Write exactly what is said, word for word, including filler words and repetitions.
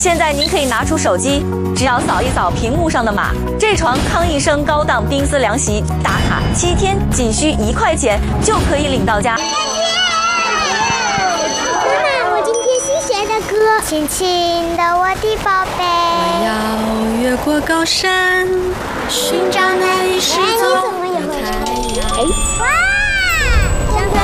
现在您可以拿出手机，只要扫一扫屏幕上的码，这床康益生高档冰丝凉席打卡七天，仅需一块钱就可以领到家。 妈妈，我今天新学的歌，亲亲的我的宝贝。 我要越过高山，寻找那已失踪的太阳。 哇！